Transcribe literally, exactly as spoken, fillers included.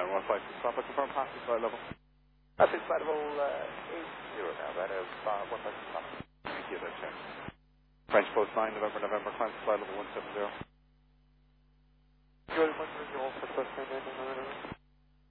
nine one five six. Papa, confirm passing flight level. Passing flight level uh, eight zero now, right? Uh, one five six Papa. Thank you, that's it. French Post nine, November, November, climb to flight level one seven zero. Good, one zero, one,